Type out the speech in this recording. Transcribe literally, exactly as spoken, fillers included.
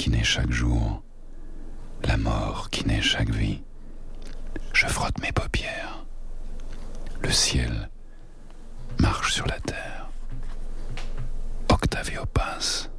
qui naît chaque jour, la mort qui naît chaque vie. Je frotte mes paupières. Le ciel marche sur la terre. Octavio passe.